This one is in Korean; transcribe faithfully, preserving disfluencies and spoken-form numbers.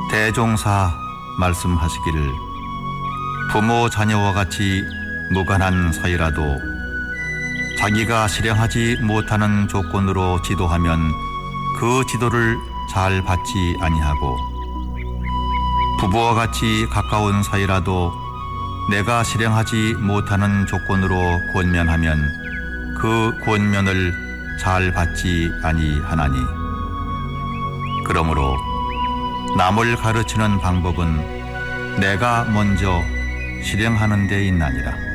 대종사 말씀하시기를 부모 자녀와 같이 무관한 사이라도 자기가 실행하지 못하는 조건으로 지도하면 그 지도를 잘 받지 아니하고 부부와 같이 가까운 사이라도 내가 실행하지 못하는 조건으로 권면하면 그 권면을 잘 받지 아니하나니 그러므로 남을 가르치는 방법은 내가 먼저 실행하는 데 있나니라.